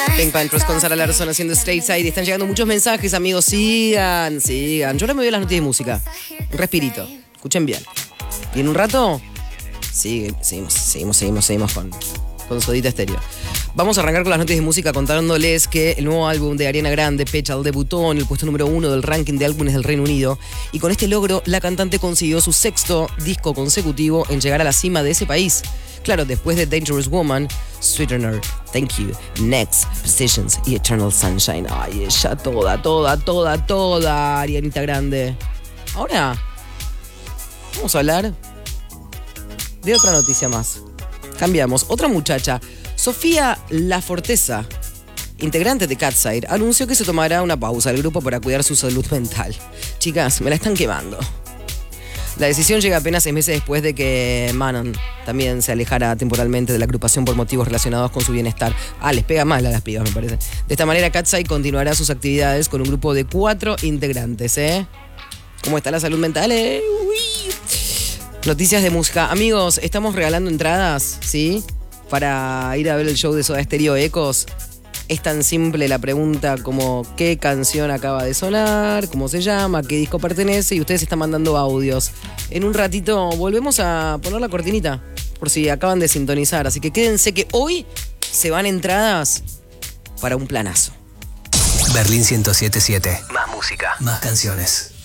Pink Pantros con Sara Larsson haciendo Stateside. Están llegando muchos mensajes, amigos. Sigan. Yo ahora me voy a las noticias de música. Un respirito. Escuchen bien. Y en un rato, seguimos con Sodita Estéreo. Vamos a arrancar con las noticias de música contándoles que el nuevo álbum de Ariana Grande, Petal, debutó en el puesto número 1 del ranking de álbumes del Reino Unido. Y con este logro, la cantante consiguió su 6º disco consecutivo en llegar a la cima de ese país. Claro, después de Dangerous Woman, Sweetener, Thank You, Next, Positions y Eternal Sunshine. Ay, ella toda, Arianita Grande. Ahora, vamos a hablar de otra noticia más. Cambiamos. Otra muchacha, Sofía La Forteza, integrante de Catside, anunció que se tomará una pausa del grupo para cuidar su salud mental. Chicas, me la están quemando. La decisión llega apenas 6 meses después de que Manon también se alejara temporalmente de la agrupación por motivos relacionados con su bienestar. Les pega mal a las pibas, me parece. De esta manera, Catside continuará sus actividades con un grupo de 4 integrantes, ¿Cómo está la salud mental, Uy. Noticias de música. Amigos, estamos regalando entradas, ¿sí? Para ir a ver el show de Soda Stereo Ecos. Es tan simple la pregunta como qué canción acaba de sonar, cómo se llama, qué disco pertenece, y ustedes están mandando audios. En un ratito volvemos a poner la cortinita, por si acaban de sintonizar. Así que quédense que hoy se van entradas para un planazo. Berlín 107.7. Más música, más canciones.